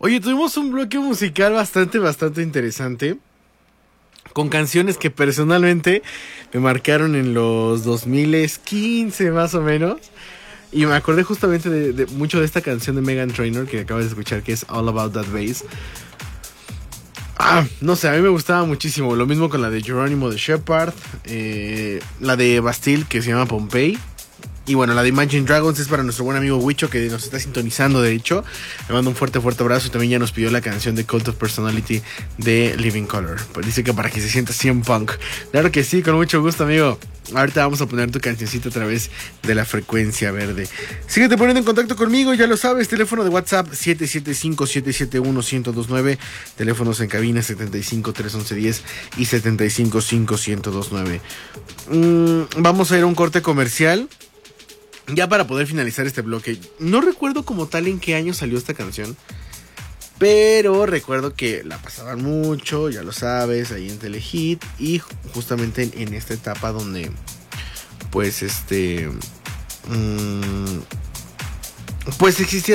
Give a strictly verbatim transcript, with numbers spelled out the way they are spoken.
Oye, tuvimos un bloque musical bastante, bastante interesante. Con canciones que personalmente me marcaron en los dos mil quince más o menos. Y me acordé justamente de, de mucho de esta canción de Meghan Trainor que acabas de escuchar, que es All About That Bass. Ah, no sé, a mí me gustaba muchísimo. Lo mismo con la de Jerónimo de Shepherd, eh, la de Bastille, que se llama Pompeii. Y bueno, la de Imagine Dragons es para nuestro buen amigo Wicho, que nos está sintonizando, de hecho. Le mando un fuerte, fuerte abrazo. Y también ya nos pidió la canción de Cult of Personality de Living Color. Pues dice que para que se sienta cien punk. Claro que sí, con mucho gusto, amigo. Ahorita vamos a poner tu cancioncita a través de la frecuencia verde. Síguete poniendo en contacto conmigo, ya lo sabes. Teléfono de WhatsApp siete siete cinco, siete siete uno, uno cero dos nueve. Teléfonos en cabina setenta y cinco, trescientos once, diez y setenta y cinco, cinco cero dos nueve. Mm, vamos a ir a un corte comercial. Ya para poder finalizar este bloque. No recuerdo como tal en qué año salió esta canción, pero recuerdo que la pasaban mucho, ya lo sabes, ahí en Telehit. Y justamente en, en esta etapa donde pues este mmm, pues existía